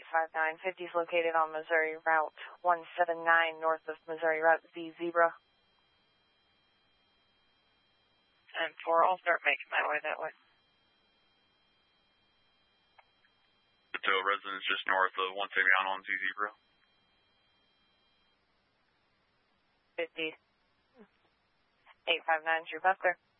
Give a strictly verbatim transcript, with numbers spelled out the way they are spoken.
eight five nine, fifty is located on Missouri Route one seven nine, north of Missouri Route Z Zebra. ten four, I'll start making my way that way. To a residence just north of one seventy-nine on Z Zebra. fifty. eight five nine, True Buster.